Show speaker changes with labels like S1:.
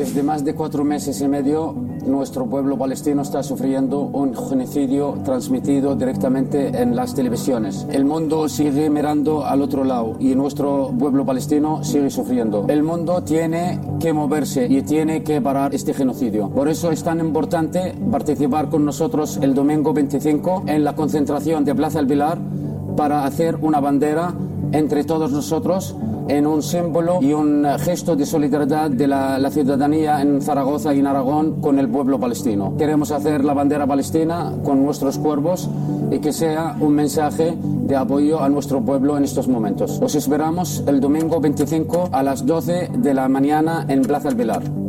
S1: Desde más de 4 meses y medio, nuestro pueblo palestino está sufriendo un genocidio transmitido directamente en las televisiones. El mundo sigue mirando al otro lado y nuestro pueblo palestino sigue sufriendo. El mundo tiene que moverse y tiene que parar este genocidio. Por eso es tan importante participar con nosotros el domingo 25 en la concentración de Plaza El Vilar para hacer una bandera entre todos nosotros en un símbolo y un gesto de solidaridad de la ciudadanía en Zaragoza y en Aragón con el pueblo palestino. Queremos hacer la bandera palestina con nuestros cuervos y que sea un mensaje de apoyo a nuestro pueblo en estos momentos. Os esperamos el domingo 25 a las 12 de la mañana en Plaza El Vilar.